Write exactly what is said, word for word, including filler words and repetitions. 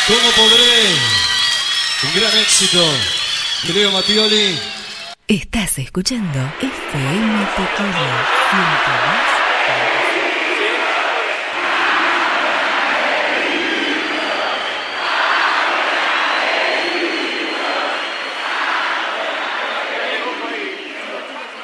¿Cómo podré? Un gran éxito de Leo Mattioli. Estás escuchando F M Tequila ciento dos.